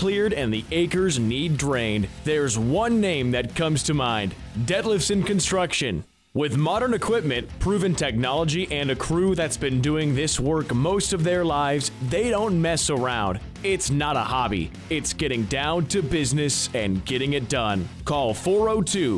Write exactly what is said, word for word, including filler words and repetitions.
cleared and the acres need drained, there's one name that comes to mind: Detlefson Construction. With modern equipment, proven technology, and a crew that's been doing this work most of their lives, they don't mess around. It's not a hobby. It's getting down to business and getting it done. Call four oh two,